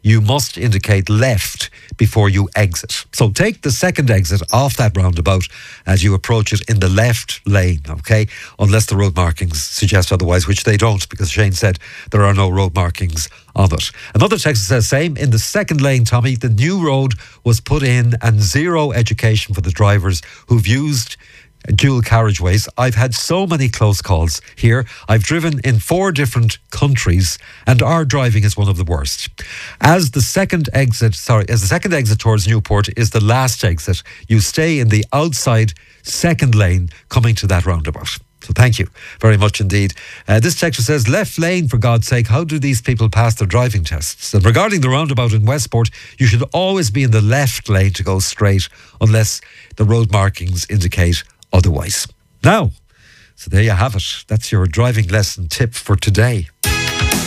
you must indicate left before you exit. So take the second exit off that roundabout as you approach it in the left lane, okay? Unless the road markings suggest otherwise, which they don't, because Shane said there are no road markings on it. Another text says, same, in the second lane, Tommy, the new road was put in and zero education for the drivers who've used dual carriageways. I've had so many close calls here. I've driven in 4 different countries and our driving is one of the worst. As the second exit towards Newport is the last exit, you stay in the outside second lane coming to that roundabout. So thank you very much indeed. This texter says, left lane for God's sake, how do these people pass their driving tests? And regarding the roundabout in Westport, you should always be in the left lane to go straight unless the road markings indicate otherwise. Now, so there you have it. That's your driving lesson tip for today.